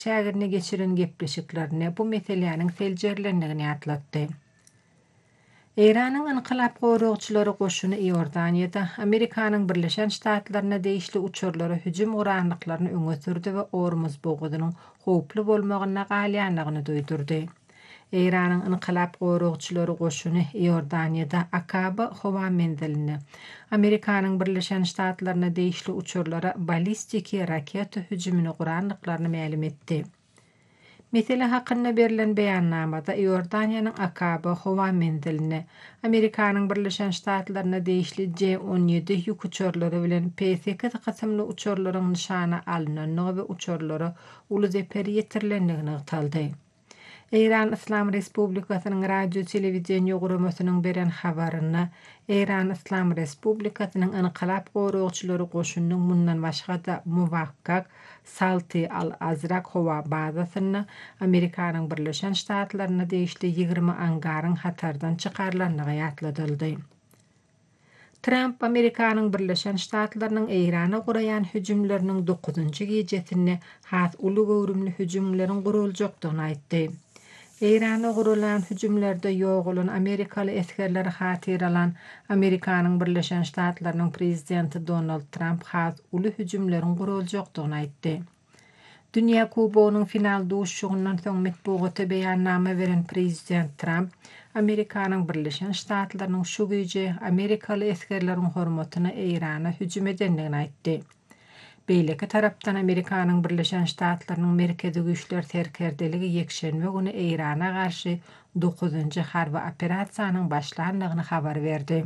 şäherine geçiren gepleşiklerine bu meselenin seljerlendigini atlatdy. Iranyň Inkılap Gowrugçylary goşuny Iordaniýada Amerikanyň Birleşen Ştatlaryna değişli uçurlary hüjüm uranlyklaryny öňe sürdi we Ormuz bogadynyň howply bolmagyna galýanlygyny duýdurdy. Iranyň Inkılap Gowrugçylary goşuny Iordaniýada Akaba howa mendilini Amerikanyň Birleşen Ştatlaryna değişli uçurlara balistiki raket hüjümini guranlyklaryny ma'lum etdi. Mesele hakkında berilen beyannamada Iordaniýanyň Akaba howa mendilini Amerikanyň Birleşen Ştatlaryna değişli C-17 ýük uçurlary bilen P-8 kysymly uçurlaryň nişana alynanyny we uçurlary uly zeper ýetirlendigini ýytaldy. İran İslam Respublikasynyň radio telewizyon guramasynyň beren habaryna İran İslam Respublikasynyň Inkılap Gowrugçylary goşunynyň mundan başga da muwakkak Salty al-Azraq howa bazasyny Amerikanyň Birleşen Ştatlaryna değişli 20 angaryň hatardan çykarlandygy ýatladyldy. Trump Amerikanyň Birleşen Ştatlarynyň Irana guraýan hüjümleriniň 9-njy gejesini has uly gowrumly hüjümleriň guruljakdygyny aýtdy. Irana gurulan hüjümlerde ýok bolan Amerikaly eskerleri hatyr alan Amerikanyň Birleşen Ştatlarynyň prezidenti Donald Trump has uly hüjümleriň guruljakdygyny aýtdy. Dünýä Kubowynyň final duşşugyndan soň metbuata beyannama beren prezident Trump, Amerikanyň Birleşen Ştatlarynyň şu güýje Amerikaly eskerleriň hormatyna Irana hüjüm edendigini aýtdy. Beýleki tarapdan Amerikanyň Birleşen Ştatlarynyň merkezi güýçler serkerdeligi ýekşenme güni Irana garşy 9-njy harby operasiýanyň başlandygyny habar berdi.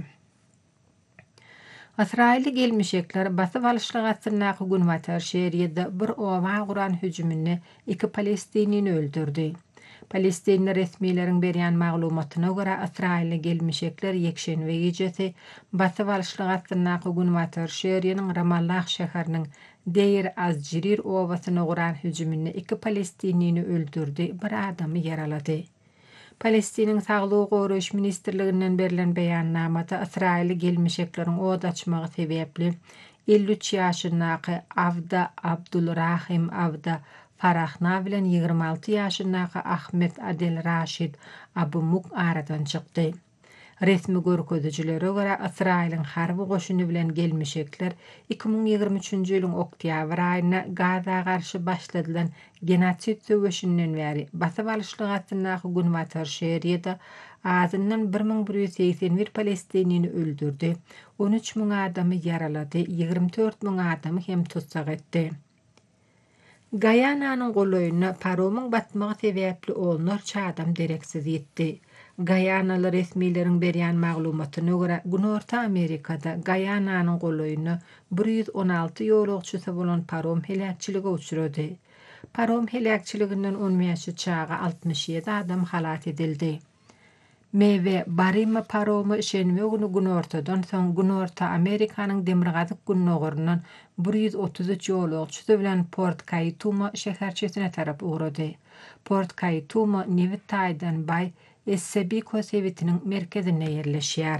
Israilli gelmişekler basyp alışlyk asyrnaky Günwater şeherinde bir owa guran hüjümini 2 Palestinini öldürdi. Palestinli resmiýetiň berýän maglumatyna görä Israilli gelmişekler ýekşenbe gejesi basyp alışlyk asyrnaky Günwater şeheriniň Ramallah şäheriniň Deir az-Jirir owasyna guran hüjümini 2 Palestinini öldürdi, bir adamy yaralady. Palestiniň Saglyk Goraýyş ministrliginden berilen beyannamada Israilli gelmişekleriň od açmagy sebäpli 53 ýaşyndaky Avda Abdulrahim Avda Farahna bilen 26 ýaşyndaky Ahmet Adel Rashid Abumuk aradan çykdy. Resmi görkezijilere görä Israilin harby goşuny bilen gelmişekler 2023-nji ýylyň oktýabr aýyna Gaza garşy başladylan genosit söwüşinden bäri basyp alışlyk asyrnaky Günwater şeherinde azyndan 1181 Palestinini öldürdi, 13.000 adamy yaralady, 24.000 adamy hem tutsak etdi. Gayananyň goloýuna paromyň batmagy sebäpli onlarça adam dereksiz ýetdi. Gayanalı resmiýetiň berýän maglumatyna görä Günorta Amerikada Gayananyň goloýuna 116 ýolagçysy bolan parom helakçyligi uçrady. Parom helakçylygynyň 10 ýaşy çaga 67 adam halat edildi. Meve Barima paromy şenme güni Günortadan soň Günorta Amerikanyň demirgazyk günnogurundan 133 ýolagçysy bilen Port Kaituma şäherçesine tarap ugrady. Port Kaituma Nevit Taýdan bay Essebiko sevitiniň merkezine ýerleşýär.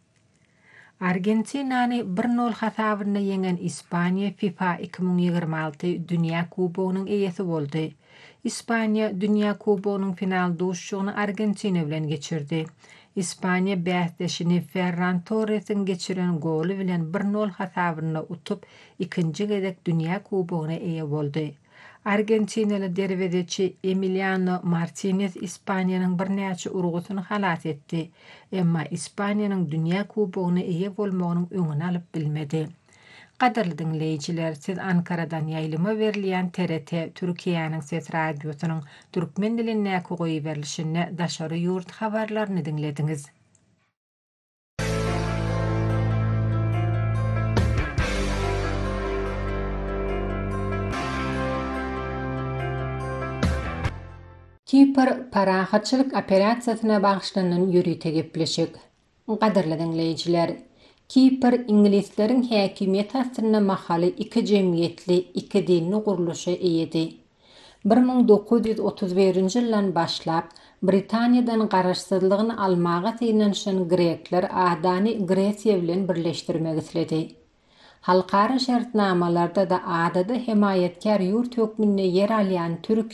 Argentinany 1-0 hasabyna ýengen Ispaniýa FIFA 2026 Dünýä Kubowynyň eýesi boldy. Ispaniýa Dünýä Kubowynyň final duşşugyny Argentina bilen geçirdi. Ispaniýa bäsdeşini Ferran Torres'in geçiren golu bilen 1-0 hasabyna utup ikinji gezek Dünýä Kubowyna eýe boldy. Argentinalı dervedeçi Emiliano Martinez Ispaniýanyň birnäçe urgusyny halat etdi. Emma Ispaniýanyň Dünýä Kubowyna eýe bolmagynyň öňüni alyp bilmedi. Gaderli dinleýijiler, siz Ankaradan ýaýlyma berilýän TRT Türkiýanyň ses radiosynyň türkmen diline goýup berilişine daşary ýurt habarlaryny dinlediňiz. Kipr parahatçylyk operasiýasyna bagşlanan ýürüýte gepleşik. Gaderli dinleýijiler, Kipr inglisleriň häkimiýet astyna mahaly 2 jemgyýetli 2 dinli guruluşa eýedi. 1931-nji ýyldan başlap Britaniýadan garaşsyzlygyny almaga tynanşan grekler adany Gresiýa bilen birleşdirmek isledi. Halkara şertnamalarda da adada himayetkär ýurt hökmünde ýer alýan türk